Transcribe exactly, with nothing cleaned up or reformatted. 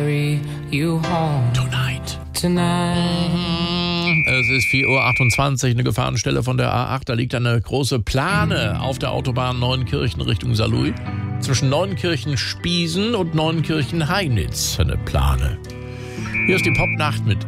carry you home Tonight. tonight. Es ist vier Uhr achtundzwanzig, eine Gefahrenstelle von der A acht. Da liegt eine große Plane auf der Autobahn Neunkirchen Richtung Saarlouis. Zwischen Neunkirchen-Spiesen und Neunkirchen-Heinitz eine Plane. Hier ist die Popnacht mit